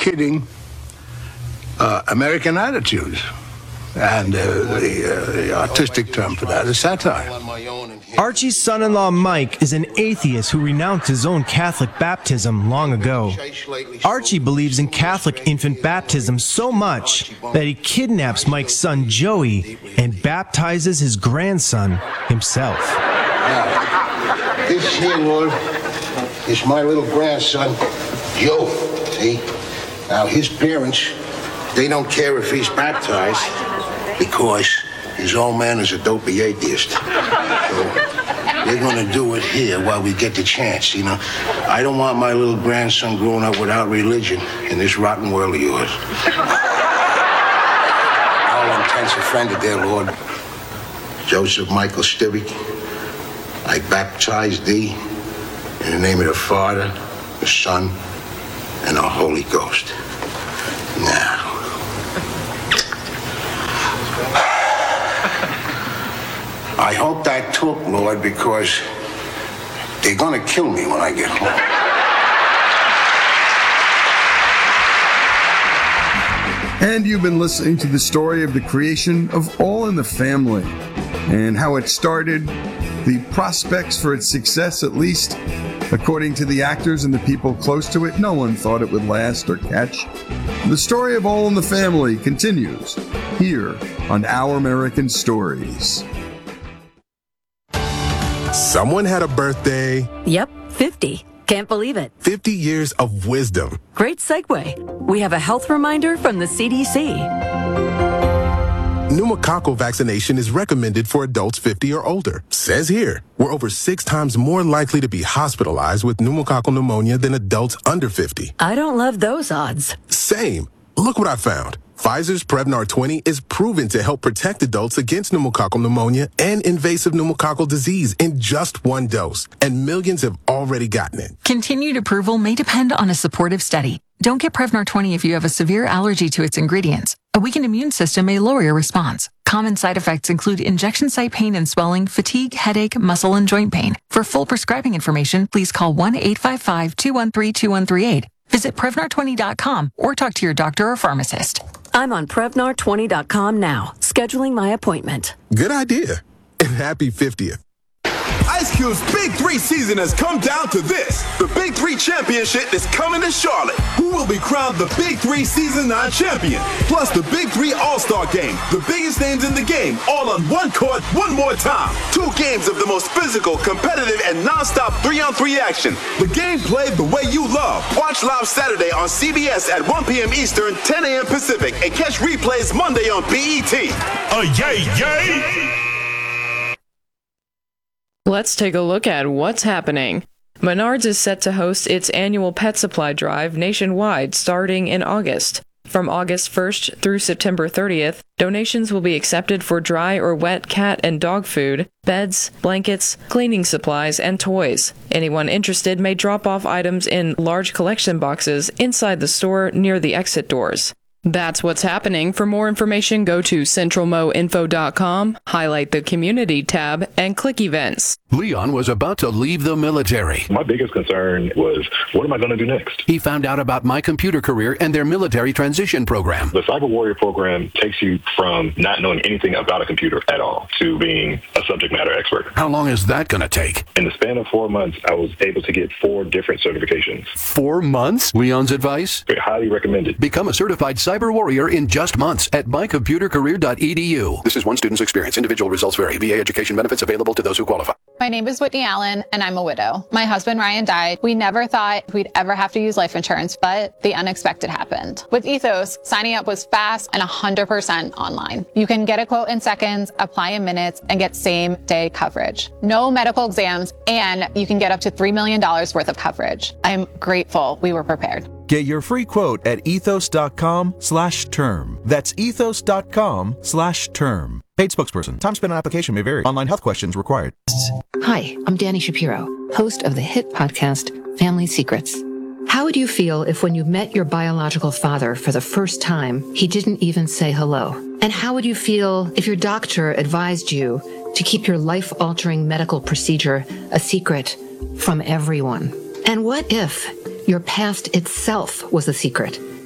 kidding American attitudes. And the artistic term for that is satire. Archie's son-in-law Mike is an atheist who renounced his own Catholic baptism long ago. Archie believes in Catholic infant baptism so much that he kidnaps Mike's son Joey and baptizes his grandson himself. Now, this here, Lord, is my little grandson, Joey, see? Now, his parents, they don't care if he's baptized because his old man is a dopey atheist. So they're gonna do it here while we get the chance, you know? I don't want my little grandson growing up without religion in this rotten world of yours. All intents offended there, Lord. Joseph Michael Stivic, I baptize thee in the name of the Father, the Son, and the Holy Ghost. Now, I hope that took, Lord, because they're gonna kill me when I get home. And you've been listening to the story of the creation of All in the Family and how it started, the prospects for its success, at least according to the actors and the people close to it. No one thought it would last or catch. The story of All in the Family continues here on Our American Stories. Someone had a birthday. Yep, 50. Can't believe it. 50 years of wisdom. Great segue. We have a health reminder from the CDC. Pneumococcal vaccination is recommended for adults 50 or older. Says here, we're over 6 times more likely to be hospitalized with pneumococcal pneumonia than adults under 50. I don't love those odds. Same. Look what I found. Pfizer's Prevnar 20 is proven to help protect adults against pneumococcal pneumonia and invasive pneumococcal disease in just 1 dose, and millions have already gotten it. Continued approval may depend on a supportive study. Don't get Prevnar 20 if you have a severe allergy to its ingredients. A weakened immune system may lower your response. Common side effects include injection site pain and swelling, fatigue, headache, muscle, and joint pain. For full prescribing information, please call 1-855-213-2138. Visit Prevnar20.com or talk to your doctor or pharmacist. I'm on Prevnar20.com now, scheduling my appointment. Good idea. And happy 50th. Ice Cube's Big 3 season has come down to this. The Big 3 Championship is coming to Charlotte. Who will be crowned the Big 3 Season 9 champion? Plus the Big 3 All-Star Game. The biggest names in the game, all on one court, one more time. 2 games of the most physical, competitive, and non-stop 3-on-3 action. The game played the way you love. Watch live Saturday on CBS at 1 p.m. Eastern, 10 a.m. Pacific, and catch replays Monday on BET. Yay, yay! Let's take a look at what's happening. Menards is set to host its annual pet supply drive nationwide starting in August. From August 1st through September 30th, donations will be accepted for dry or wet cat and dog food, beds, blankets, cleaning supplies, and toys. Anyone interested may drop off items in large collection boxes inside the store near the exit doors. That's what's happening. For more information, go to centralmoinfo.com, highlight the Community tab, and click Events. Leon was about to leave the military. My biggest concern was, what am I going to do next? He found out about My Computer Career and their military transition program. The Cyber Warrior program takes you from not knowing anything about a computer at all to being a subject matter expert. How long is that going to take? In the span of 4 months, I was able to get 4 different certifications. 4 months? Leon's advice? Highly recommended. Become a certified Cyber Warrior in just months at mycomputercareer.edu. This is one student's experience. Individual results vary. VA education benefits available to those who qualify. My name is Whitney Allen, and I'm a widow. My husband, Ryan, died. We never thought we'd ever have to use life insurance, but the unexpected happened. With Ethos, signing up was fast and 100% online. You can get a quote in seconds, apply in minutes, and get same-day coverage. No medical exams, and you can get up to $3 million worth of coverage. I'm grateful we were prepared. Get your free quote at ethos.com/term. That's ethos.com/term. Paid spokesperson. Time spent on application may vary. Online health questions required. Hi, I'm Danny Shapiro, host of the hit podcast, Family Secrets. How would you feel if when you met your biological father for the first time, he didn't even say hello? And how would you feel if your doctor advised you to keep your life-altering medical procedure a secret from everyone? And what if your past itself was a secret